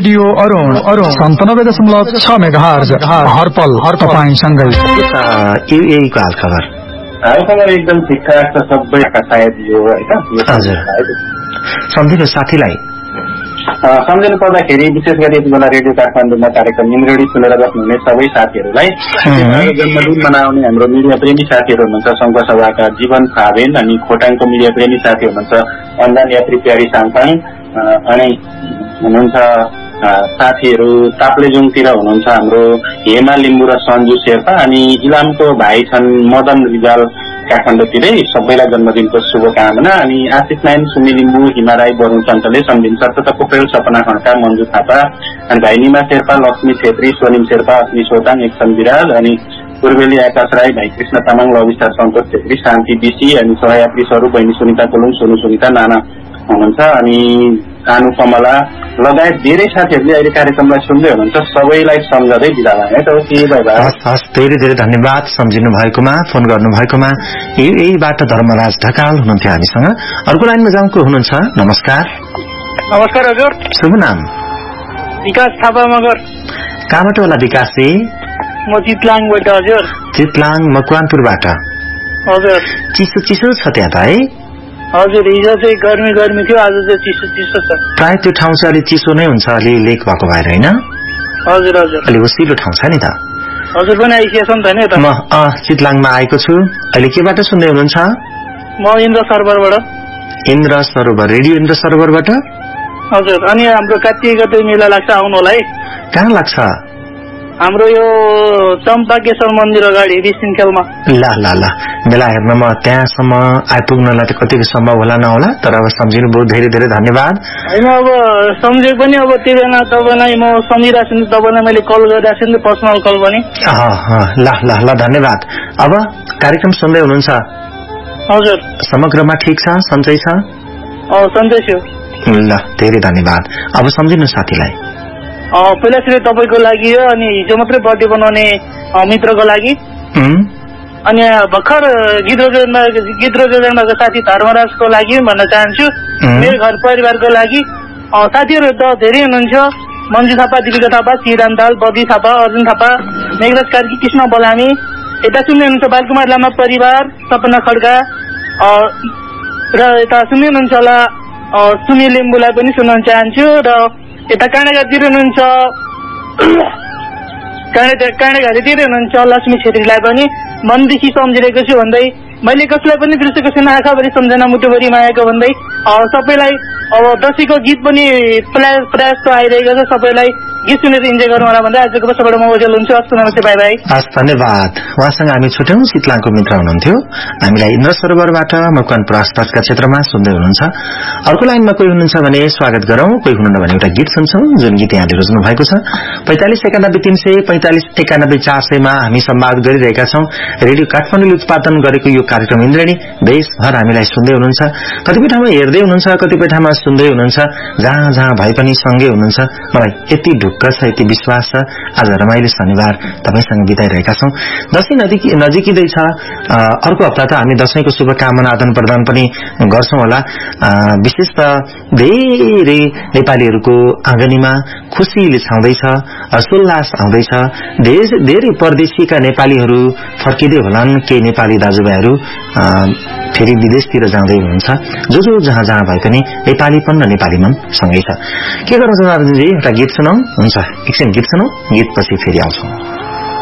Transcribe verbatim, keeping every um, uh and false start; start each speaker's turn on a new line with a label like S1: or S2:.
S1: Radio Arun Arun सन्तानब्बे दशमलव छ मेगाहर्ज हरपल हर तपाईंसँगै।
S2: यहीको हाल खबर
S3: हाल खबर एकदम ठिकठाक छ सबैका सायद यो होइन।
S2: हजुर सम्झिनु साथीलाई
S3: सम्झिनु पर्दाखेरि विशेष गरी यति बेला रेडियो काठमाडौँमा कार्यक्रम इन्द्रेणी सुनेर बस्नुहुने सबै साथीहरूलाई जन्मदिन मनाउने हाम्रो मिडिया प्रेमी साथीहरू हुनुहुन्छ शङ्कर सभाका जीवन फावेन अनि खोटाङको मिडिया प्रेमी साथी हुनुहुन्छ अन्जान यात्री प्यारी साङपाङ अनि हुनुहुन्छ साथीहरू ताप्लेजुङतिर हुनुहुन्छ हाम्रो हेमा लिम्बू र सन्जु शेर्पा अनि इलामको भाइ छन् मदन रिजाल काठमाडौँतिरै सबैलाई जन्मदिनको शुभकामना। अनि आशिष नारायण सुमी लिम्बू हिमा राई वरुण चञ्चले सम्झिन्छ सतत पोखरेल सपना खड्का मन्जु थापा अनि भाइ निमा शेर्पा लक्ष्मी छेत्री सोनिम शेर्पा अग्नि सोताङ एकसन विराज अनि पूर्वेली आकाश राई भाइ कृष्ण तामाङ लविस्टार सन्तोष छेत्री शान्ति बिसी अनि सहयात्री स्वरूप बहिनी सुनिता कोलुङ सोनु सुनिता नाना हुनुहुन्छ अनि आनु कमला लगायत धेरै साथीहरूले अहिले कार्यक्रमलाई सुन्दै हुनुहुन्छ सबैलाई सम्झँदै बिदा लाग्यो।
S2: हस् धेरै धेरै धन्यवाद सम्झिनु भएकोमा फोन गर्नु भएकोमा। यहीबाट धर्मराज ढकाल हुनुहुन्थ्यो हामीसँग। अर्को लाइनमा जाउँको हुनुहुन्छ। नमस्कार।
S4: नमस्कार हजुर।
S2: शुभ नाम?
S4: विकास थापा मगर।
S2: कहाँबाट होला विकास जी?
S4: म चितलाङबाट हजुर।
S2: चितलाङ मकवानपुरबाट
S4: हजुर।
S2: चिसो चिसो छ त्यहाँ त है?
S4: हजुर हिजो चाहिँ गर्मी गर्मी थियो आज चाहिँ चिसो चिसो छ।
S2: प्राय त्यो ठाउँ चाहिँ अलि चिसो नै हुन्छ अलि लेक भएको भएर होइन?
S4: हजुर हजुर
S2: अलि ओसिलो ठाउँ छ नि त।
S4: हजुर पनि आइसकेछ नि त नि त।
S2: म चितलाङमा आएको छु। अहिले केबाट सुन्दै हुनुहुन्छ?
S4: म इन्द्र सरोवरबाट।
S2: इन्द्र सरोवर रेडियो इन्द्र सरोवरबाट?
S4: हजुर। अनि हाम्रो कात्तिक गते मेला लाग्छ आउनु होला है।
S2: कहाँ लाग्छ?
S4: हाम्रो यो चम्पाकेश्वर मन्दिर अगाडि रिसिनखेलमा।
S2: ल ल ल मेला हेर्न म त्यहाँसम्म आइपुग्नलाई त कतिको सम्भव होला नहोला तर अब सम्झिनु बहुत धेरै धेरै धन्यवाद।
S4: होइन अब सम्झे पनि अब त्यो बेला तपाईँलाई म सम्झिरहेको छु तपाईँलाई मैले कल गरिरहेको छु नि पर्सनल कल पनि।
S2: ल ल ल धन्यवाद। अब कार्यक्रम सुन्दै हुनुहुन्छ?
S4: हजुर।
S2: समग्रमा ठिक छ सन्चै छ?
S4: सन्चै छु।
S2: ल धेरै धन्यवाद। अब सम्झिनु साथीलाई।
S4: पहिला सुरु तपाईँको लागि हो अनि हिजो मात्रै बर्थडे बनाउने मित्रको लागि अनि भर्खर गीत रोजनमा गीत रोजनको साथी धर्मराजको लागि भन्न चाहन्छु। मेरो घर परिवारको लागि साथीहरू त धेरै हुनुहुन्छ। मन्जु थापा दिपिका थापा श्रीराम दाल बदी थापा अर्जुन थापा मेघराज कार्की कृष्ण बलामी यता सुन्दै हुनुहुन्छ बालकुमार लामा परिवार सपना खड्का र यता सुन्दै हुनुहुन्छ होला सुमी लिम्बूलाई पनि सुन्न चाहन्छु र यता काँडाघाटतिर हुनुहुन्छ काँडाघाटतिर हुनुहुन्छ लक्ष्मी छेत्रीलाई पनि मनदेखि सम्झिरहेको छु भन्दै मैले कसैलाई पनि बिर्सेको छैन आँखाभरि सम्झना मुटुभरि मायाको भन्दै सबैलाई अब दसैँको गीत पनि प्रयास प्रयास त आइरहेको छ सबैलाई गीत सुनेर इन्जोय गर्नु होला भन्दै आजको वर्षबाट म ओजेल हुन्छु। हस् नमस्ते बाई बाई।
S2: हस् धन्यवाद। उहाँसँग हामी छुट्यौं शीतलाङको मित्र हुनुहुन्थ्यो। हामीलाई इन्द्र सरोवरबाट मकवानपुर आसपासका क्षेत्रमा सुन्दै हुनुहुन्छ। अर्को लाइनमा कोही हुनुहुन्छ भने स्वागत गरौं। कोही हुनुहुन्न भने एउटा गीत सुन्छौं जुन गीत यहाँले रोज्नु भएको छ। पैंतालिस एकानब्बे तीन सय पैंतालिस एकानब्बे चार सयमा हामी संवाद गरिरहेका छौं। रेडियो काठमाडौँले उत्पादन गरेको यो कार्यक्रम इन्द्रेणी देशभर हामीलाई सुन्दै हुनुहुन्छ। कतिपय ठाउँमा हेर्दै हुनुहुन्छ कतिपय ठाउँमा सुन्दै हुनुहुन्छ। जहाँ जहाँ भए पनि सँगै हुनुहुन्छ। मलाई यति ढुक्क छ यति विश्वास छ आज रमाइलो शनिबार तपाईसँग बिताइरहेका छौं। दशैं नजिकै छ। अर्को हप्ता त हामी दशैंको शुभकामना आदान प्रदान पनि गर्छौं होला। विशेष त धेरै नेपालीहरूको आँगनीमा खुशीले छाउँदैछ हर्षोल्लास आउँदैछ। धेरै परदेशीका नेपालीहरू फर्किँदै होलान्। केही नेपाली दाजुभाइहरू फेरि विदेशतिर जाँदै हुनुहुन्छ। जो जो जहाँ जहाँ भए पनि नेपालीपन र नेपाली मन सँगै छ। के गर्नु चाहनुहुन्छ एउटा गीत सुनाऊ? हुन्छ एकछिन गीत सुनौ गीत पछि फेरि आउँछौं।